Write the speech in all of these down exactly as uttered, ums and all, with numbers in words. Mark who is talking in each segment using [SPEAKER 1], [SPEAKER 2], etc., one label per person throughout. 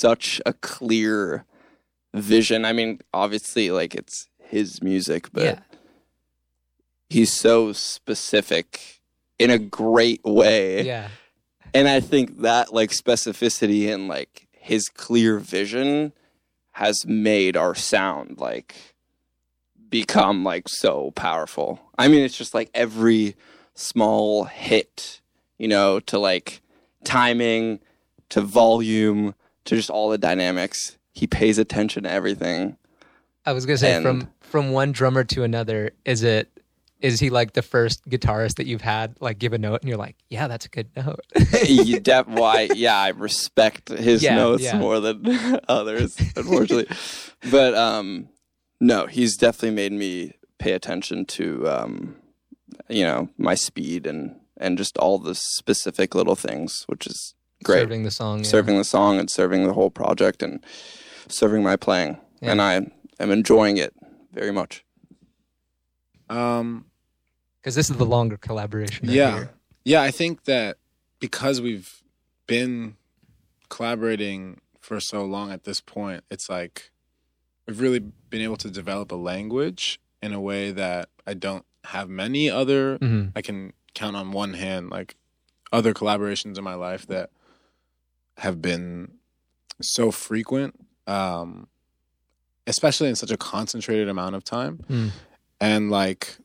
[SPEAKER 1] such a clear vision. I mean, obviously, like, it's his music, but
[SPEAKER 2] Yeah.
[SPEAKER 1] he's so specific in a great way.
[SPEAKER 2] Yeah.
[SPEAKER 1] And I think that, like, specificity and, like, his clear vision has made our sound, like, become, like, so powerful. I mean, it's just, like, every small hit, you know, to, like, timing, to volume, to just all the dynamics. He pays attention to everything.
[SPEAKER 2] I was gonna say
[SPEAKER 1] And-
[SPEAKER 2] from from one drummer to another, is it is he like the first guitarist that you've had like give a note and you're like, yeah, that's a good note?
[SPEAKER 1] you def- why yeah I respect his
[SPEAKER 2] Yeah,
[SPEAKER 1] notes
[SPEAKER 2] yeah.
[SPEAKER 1] more than others, unfortunately. But um no, he's definitely made me pay attention to um you know, my speed and and just all the specific little things, which is great.
[SPEAKER 2] Serving the song. Yeah.
[SPEAKER 1] Serving the song and serving the whole project and serving my playing.
[SPEAKER 2] Yeah.
[SPEAKER 1] And I am enjoying it very much.
[SPEAKER 3] Um,
[SPEAKER 2] Because this is the longer collaboration. right
[SPEAKER 3] yeah.
[SPEAKER 2] here.
[SPEAKER 3] Yeah, I think that because we've been collaborating for so long at this point, it's like we've really been able to develop a language in a way that I don't have many other,
[SPEAKER 2] Mhm.
[SPEAKER 3] I can count on one hand, like other collaborations in my life that have been so frequent, um, especially in such a concentrated amount of time.
[SPEAKER 2] Mm.
[SPEAKER 3] And like,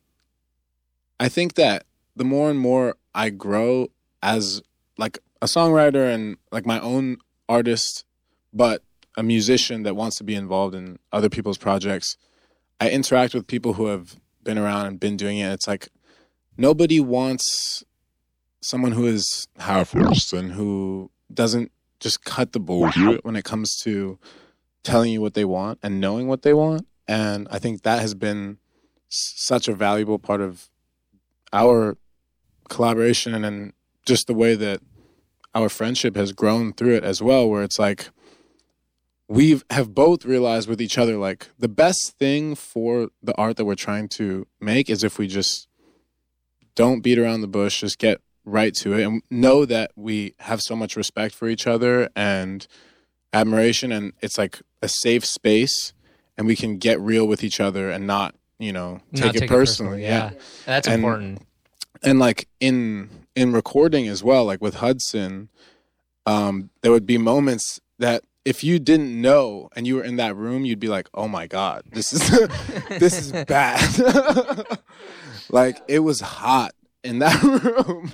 [SPEAKER 3] I think that the more and more I grow as like a songwriter and like my own artist, but a musician that wants to be involved in other people's projects, I interact with people who have been around and been doing it. It's like nobody wants someone who is half-assed and who doesn't just cut the bullshit when it comes to telling you what they want and knowing what they want. And I think that has been s- such a valuable part of our collaboration and just the way that our friendship has grown through it as well, where it's like we have both realized with each other, like the best thing for the art that we're trying to make is if we just don't beat around the bush, just get right to it and know that we have so much respect for each other and admiration, and it's like a safe space and we can get real with each other and not, you know, take,
[SPEAKER 2] Not
[SPEAKER 3] it,
[SPEAKER 2] take
[SPEAKER 3] personally.
[SPEAKER 2] Yeah.
[SPEAKER 3] Yeah.
[SPEAKER 2] That's
[SPEAKER 3] And-
[SPEAKER 2] important.
[SPEAKER 3] And like in in recording as well, like with Hudson, um, there would be moments that if you didn't know and you were in that room, you'd be like, "Oh my God, this is this is bad." Like it was hot in that room,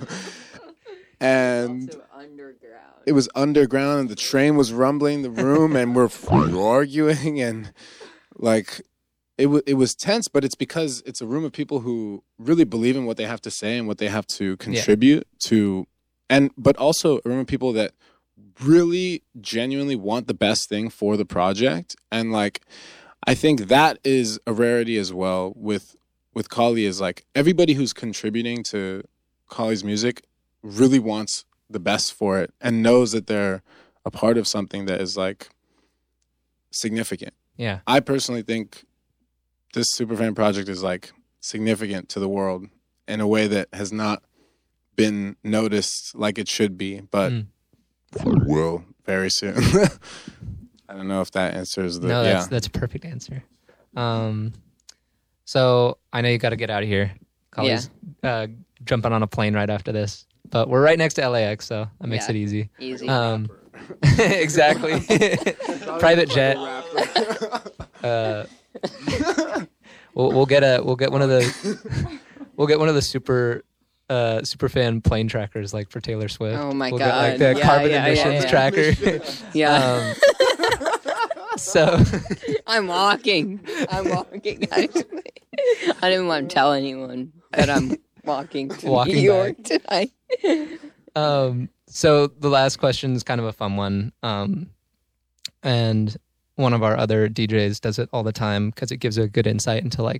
[SPEAKER 3] and
[SPEAKER 4] Also underground.
[SPEAKER 3] it was underground, and the train was rumbling the room, and we're arguing, and like it was it was tense. But it's because it's a room of people who really believe in what they have to say and what they have to contribute to, and but also a room of people that really genuinely want the best thing for the project. And like I think that is a rarity as well with with Kali, is like everybody who's contributing to Kali's music really wants the best for it and knows that they're a part of something that is like significant.
[SPEAKER 2] Yeah.
[SPEAKER 3] I personally think this Superfan project is like significant to the world in a way that has not been noticed like it should be, but
[SPEAKER 2] Mm.
[SPEAKER 3] will very soon. I don't know if that answers the
[SPEAKER 2] No,
[SPEAKER 3] yeah.
[SPEAKER 2] that's that's a perfect answer. Um, so I know you got to get out of here. Kali's uh, jumping on a plane right after this, but we're right next to L A X, so that makes
[SPEAKER 4] Yeah.
[SPEAKER 2] it easy.
[SPEAKER 4] Easy.
[SPEAKER 2] Um, exactly. Private jet. Uh, we'll we'll get a we'll get one of the we'll get one of the super uh super fan plane trackers like for Taylor Swift.
[SPEAKER 4] Oh my
[SPEAKER 2] we'll get like
[SPEAKER 4] God.
[SPEAKER 2] the
[SPEAKER 4] Yeah,
[SPEAKER 2] carbon
[SPEAKER 4] yeah, yeah,
[SPEAKER 2] emissions
[SPEAKER 4] yeah.
[SPEAKER 2] tracker.
[SPEAKER 4] yeah.
[SPEAKER 2] Um, so
[SPEAKER 4] I'm walking. I'm walking. Actually, I didn't want to tell anyone that I'm walking to
[SPEAKER 2] Walking
[SPEAKER 4] New York tonight.
[SPEAKER 2] um so the last question is kind of a fun one. Um and one of our other D Js does it all the time because it gives a good insight into like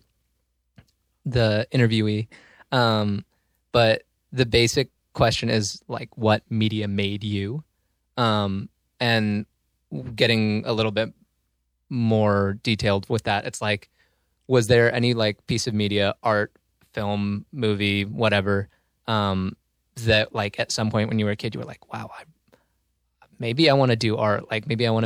[SPEAKER 2] the interviewee. Um, but the basic question is like, what media made you? Um, and getting a little bit more detailed with that, it's like, was there any like piece of media, art, film, movie, whatever, um, that like at some point when you were a kid, you were like, wow, I, maybe I want to do art. Like maybe I want to